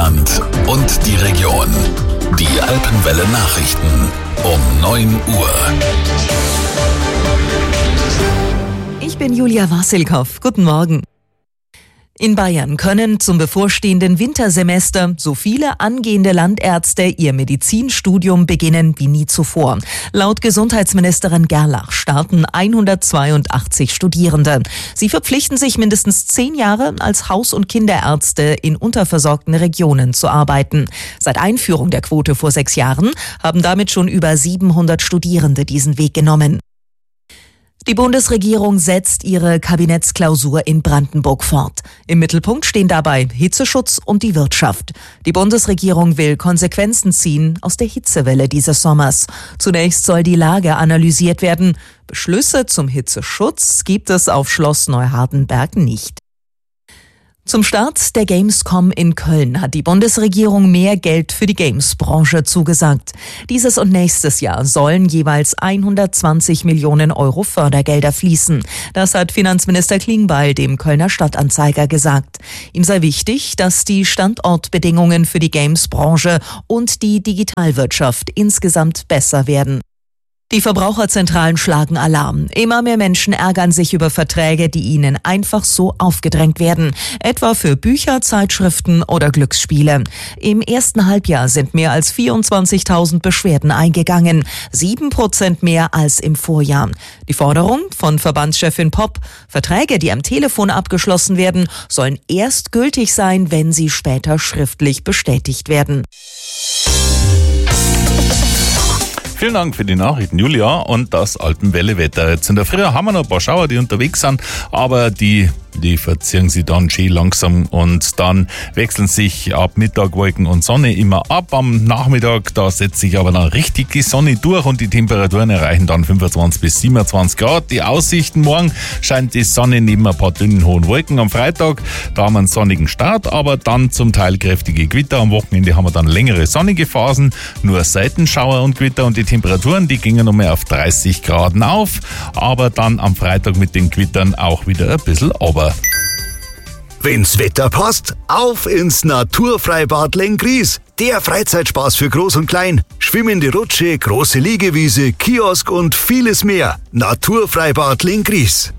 Land und die Region. Die Alpenwelle Nachrichten um 9 Uhr. Ich bin Julia Wassilkow. Guten Morgen. In Bayern können zum bevorstehenden Wintersemester so viele angehende Landärzte ihr Medizinstudium beginnen wie nie zuvor. Laut Gesundheitsministerin Gerlach starten 182 Studierende. Sie verpflichten sich, mindestens 10 Jahre als Haus- und Kinderärzte in unterversorgten Regionen zu arbeiten. Seit Einführung der Quote vor 6 Jahren haben damit schon über 700 Studierende diesen Weg genommen. Die Bundesregierung setzt ihre Kabinettsklausur in Brandenburg fort. Im Mittelpunkt stehen dabei Hitzeschutz und die Wirtschaft. Die Bundesregierung will Konsequenzen ziehen aus der Hitzewelle dieses Sommers. Zunächst soll die Lage analysiert werden. Beschlüsse zum Hitzeschutz gibt es auf Schloss Neuhardenberg nicht. Zum Start der Gamescom in Köln hat die Bundesregierung mehr Geld für die Games-Branche zugesagt. Dieses und nächstes Jahr sollen jeweils 120 Millionen Euro Fördergelder fließen. Das hat Finanzminister Klingbeil dem Kölner Stadtanzeiger gesagt. Ihm sei wichtig, dass die Standortbedingungen für die Games-Branche und die Digitalwirtschaft insgesamt besser werden. Die Verbraucherzentralen schlagen Alarm. Immer mehr Menschen ärgern sich über Verträge, die ihnen einfach so aufgedrängt werden. Etwa für Bücher, Zeitschriften oder Glücksspiele. Im ersten Halbjahr sind mehr als 24.000 Beschwerden eingegangen. 7% mehr als im Vorjahr. Die Forderung von Verbandschefin Popp: Verträge, die am Telefon abgeschlossen werden, sollen erst gültig sein, wenn sie später schriftlich bestätigt werden. Vielen Dank für die Nachrichten, Julia, und das Alpenwelle-Wetter. Jetzt in der Früh haben wir noch ein paar Schauer, die unterwegs sind, aber die verziehen sich dann schön langsam und dann wechseln sich ab Mittag Wolken und Sonne immer ab. Am Nachmittag, da setzt sich aber dann richtig die Sonne durch und die Temperaturen erreichen dann 25 bis 27 Grad. Die Aussichten: morgen scheint die Sonne neben ein paar dünnen hohen Wolken. Am Freitag, da haben wir einen sonnigen Start, aber dann zum Teil kräftige Gewitter. Am Wochenende haben wir dann längere sonnige Phasen, nur Seitenschauer und Gewitter, und die Temperaturen, die gingen nochmal auf 30 Grad auf, aber dann am Freitag mit den Gewittern auch wieder ein bisschen runter. Wenn's Wetter passt, auf ins Naturfreibad Lenggries. Der Freizeitspaß für Groß und Klein. Schwimmende Rutsche, große Liegewiese, Kiosk und vieles mehr. Naturfreibad Lenggries.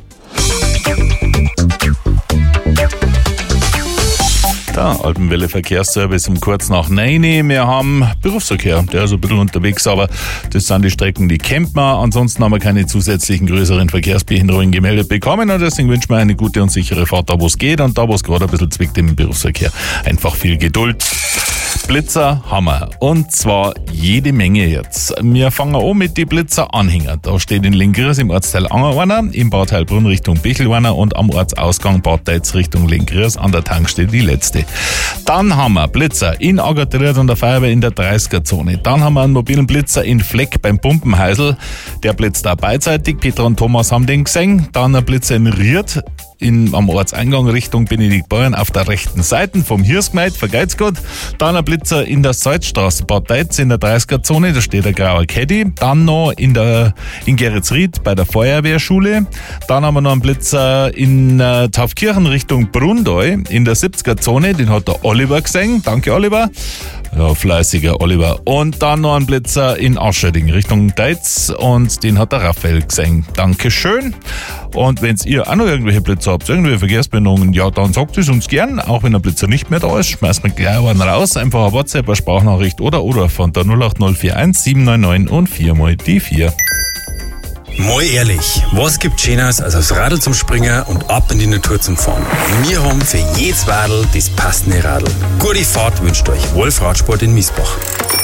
Der Alpenwelle Verkehrsservice um kurz nach 9. Wir haben Berufsverkehr, der ist ein bisschen unterwegs, aber das sind die Strecken, die kennt man. Ansonsten haben wir keine zusätzlichen größeren Verkehrsbehinderungen gemeldet bekommen, und deswegen wünschen wir eine gute und sichere Fahrt da, wo es geht, und da, wo es gerade ein bisschen zwickt im Berufsverkehr, einfach viel Geduld. Blitzer haben wir, und zwar jede Menge jetzt. Wir fangen an mit den Blitzer-Anhänger. Da steht in Lenggries im Ortsteil Angerweiner, im Bad Heilbrunn Richtung Bichelweiner und am Ortsausgang Bad Deitz Richtung Lenggries an der Tankstelle die letzte. Dann haben wir Blitzer in Agatriert und der Feuerwehr in der 30er-Zone. Dann haben wir einen mobilen Blitzer in Fleck beim Pumpenheisel. Der blitzt da beidseitig. Petra und Thomas haben den gesehen. Dann ein Blitzer in Ried am Ortseingang Richtung Benediktbeuern auf der rechten Seite vom Hirsgmeid, vergeht's gut. Dann ein Blitzer in der Salzstraße, Bad Deitz in der 30er-Zone, da steht ein grauer Caddy. Dann noch in Geretsried bei der Feuerwehrschule. Dann haben wir noch einen Blitzer in Taufkirchen Richtung Brundeu in der 70er-Zone, den hat der Oliver gesehen. Danke, Oliver. Ja, fleißiger Oliver. Und dann noch ein Blitzer in Ascherding Richtung Deitz, und den hat der Raphael gesehen. Dankeschön. Und wenn ihr auch noch irgendwelche Blitzer habt, irgendwelche Verkehrsbehinderungen, ja, dann sagt es uns gern. Auch wenn der Blitzer nicht mehr da ist, schmeißt man gleich einen raus. Einfach eine WhatsApp, eine Sprachnachricht oder von der 08041 799 und 4 mal die 4. Mal ehrlich, was gibt Schöneres als aufs Radl zum Springen und ab in die Natur zum Fahren? Wir haben für jedes Radl das passende Radl. Gute Fahrt wünscht euch Wolf Radsport in Miesbach.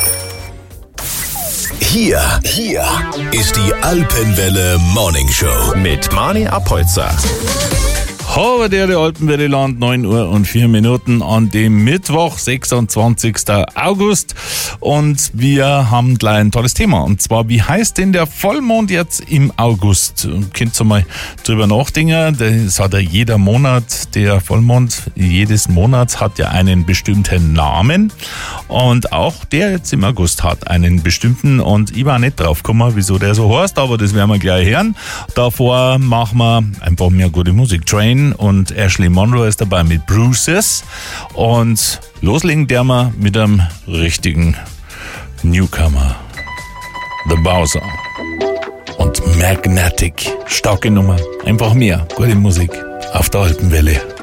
Hier ist die Alpenwelle Morning Show mit Mani Apolzer. Aber der Alpenwelle Land, 9 Uhr und 4 Minuten an dem Mittwoch, 26. August. Und wir haben gleich ein tolles Thema. Und zwar, wie heißt denn der Vollmond jetzt im August? Könnt ihr mal drüber nachdenken? Das hat ja jeder Monat, der Vollmond jedes Monats hat ja einen bestimmten Namen. Und auch der jetzt im August hat einen bestimmten. Und ich war nicht drauf gekommen, wieso der so heißt, aber das werden wir gleich hören. Davor machen wir einfach mehr gute Musik. Train Wayne und Ashley Monroe ist dabei mit Bruises. Und loslegen der mal mit einem richtigen Newcomer. The Bowser und Magnetic. Starke Nummer. Einfach mehr gute Musik auf der Alpenwelle.